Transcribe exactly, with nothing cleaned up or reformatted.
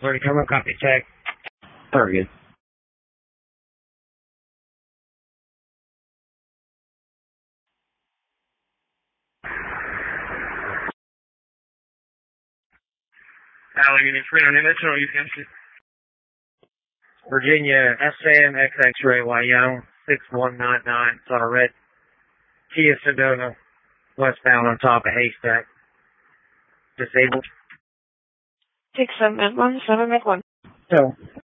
Where you come on, copy check. Very good. Allegheny Freedom Dimensional, you can see. Virginia, S M X X-ray, Wyoming, six one nine nine, saw a red Kia Sedona, westbound on top of Haystack. Disabled. six seven one seven one. So,